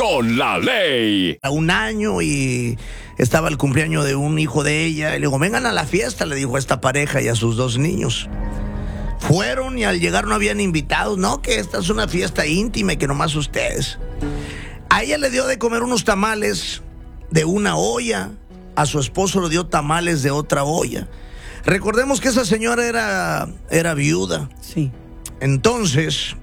con la ley. A un año y estaba el cumpleaños de un hijo de ella. Y le digo, vengan a la fiesta, le dijo a esta pareja y a sus 2 niños. Fueron y al llegar no habían invitados. No, que esta es una fiesta íntima y que nomás ustedes. A ella le dio de comer unos tamales de una olla. A su esposo le dio tamales de otra olla. Recordemos que esa señora era viuda. Sí. Entonces,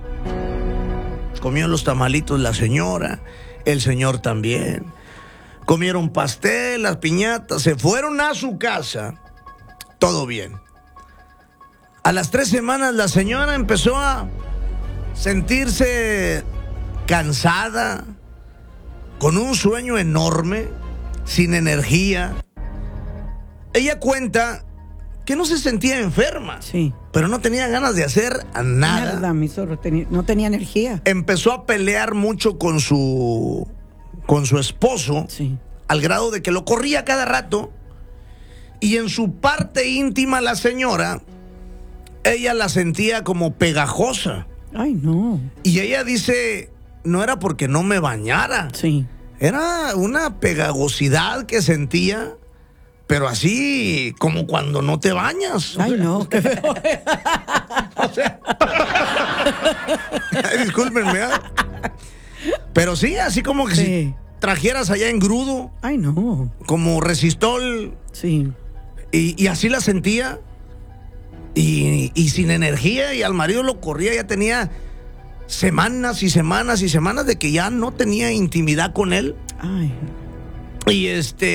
comió los tamalitos la señora, el señor también. Comieron pastel, las piñatas, se fueron a su casa. Todo bien. A las 3 semanas la señora empezó a sentirse cansada, con un sueño enorme, sin energía. Ella cuenta que no se sentía enferma, Sí. pero no tenía ganas de hacer nada. Nada, mi zorro, no tenía energía. Empezó a pelear mucho con su esposo, Sí. al grado de que lo corría cada rato. Y en su parte íntima la señora, ella la sentía como pegajosa. Ay, no. Y ella dice, no era porque no me bañara, Sí. era una pegajosidad que sentía, pero así como cuando no te bañas. Ay, no, qué feo. O sea, ay, discúlpenme, ¿eh? Pero sí, así como que Sí. si trajeras allá en grudo, Ay, no. como resistol, Sí. y así la sentía, y sin energía, y al marido lo corría, ya tenía semanas y semanas y semanas de que ya no tenía intimidad con él. Ay. Y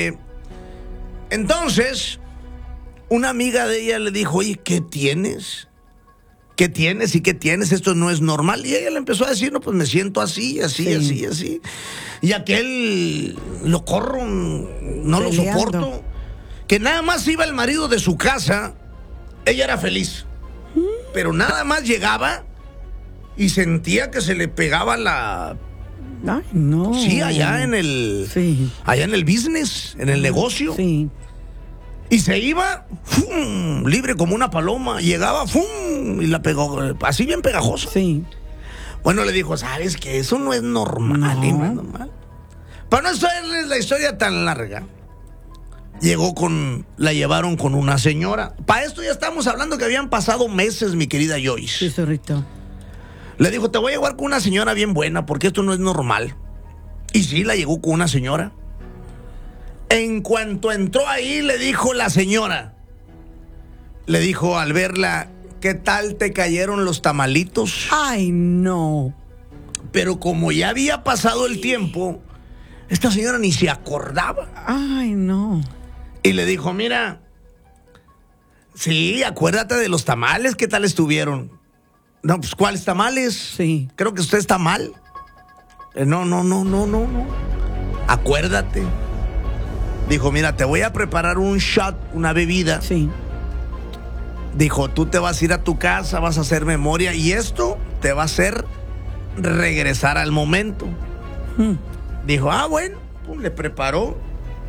entonces, una amiga de ella le dijo, oye, ¿qué tienes? ¿Qué tienes y qué tienes? Esto no es normal. Y ella le empezó a decir, no, pues me siento así, así, Sí. así, así. Y aquel lo corro, no lo Peleando. soporto. Que nada más iba el marido de su casa, ella era feliz. Pero nada más llegaba y sentía que se le pegaba la... Ay, no. Sí, allá en el... Sí. Allá en el business, en el negocio. Sí. Y se iba, ¡fum!, libre como una paloma. Llegaba, ¡fum!, y la pegó, así bien pegajosa. Sí. Bueno, le dijo, ¿sabes qué? Eso no es normal, No. no es normal. Para no hacerles la historia tan larga, la llevaron con una señora. Para esto ya estamos hablando que habían pasado meses, mi querida Joyce. Sí, zorrito. Le dijo, te voy a llevar con una señora bien buena, porque esto no es normal. Y sí, la llegó con una señora. En cuanto entró ahí, le dijo la señora, le dijo al verla, ¿qué tal te cayeron los tamalitos? Ay, no. Pero como ya había pasado el tiempo, esta señora ni se acordaba. Ay, no. Y le dijo, mira, sí, acuérdate de los tamales, ¿qué tal estuvieron? No, pues, ¿cuáles tamales? Sí. Creo que usted está mal. No. Acuérdate. Dijo, mira, te voy a preparar un shot, una bebida. Sí. Dijo, tú te vas a ir a tu casa, vas a hacer memoria y esto te va a hacer regresar al momento. Dijo, bueno, pues, le preparó.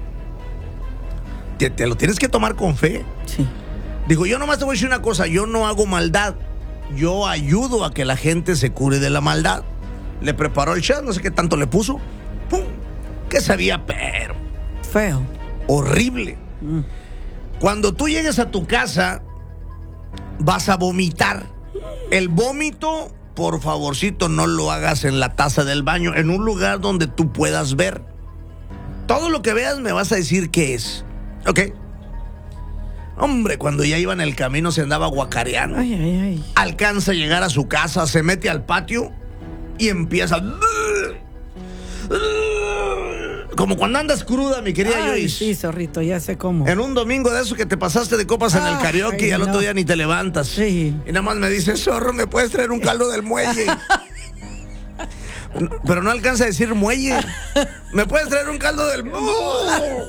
Te lo tienes que tomar con fe. Sí. Dijo, yo nomás te voy a decir una cosa, yo no hago maldad. Yo ayudo a que la gente se cure de la maldad. Le preparó el shot, no sé qué tanto le puso. ¡Pum! Que sabía, pero Feo. horrible. Cuando tú llegues a tu casa, vas a vomitar. El vómito, por favorcito, no lo hagas en la taza del baño, en un lugar donde tú puedas ver. Todo lo que veas me vas a decir qué es. ¿Ok? Hombre, cuando ya iba en el camino se andaba guacareando. Ay. Alcanza a llegar a su casa, se mete al patio y empieza... Como cuando andas cruda, mi querida Ay, Joyce. sí, zorrito, ya sé cómo. En un domingo de eso que te pasaste de copas en el Ay, karaoke y al otro no. día ni te levantas. Sí. Y nada más me dice, zorro, ¿me puedes traer un caldo del muelle? Pero no alcanza a decir muelle. ¿Me puedes traer un caldo del muelle?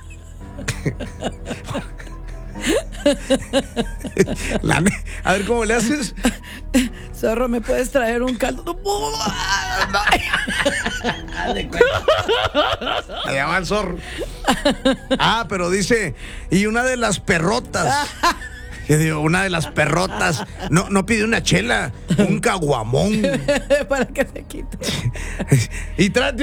A ver cómo le haces. Zorro, ¿me puedes traer un caldo? Le llama el zorro. Pero dice, y una de las perrotas. Yo digo, una de las perrotas. No pide una chela, un caguamón. Para que se quite. Y trate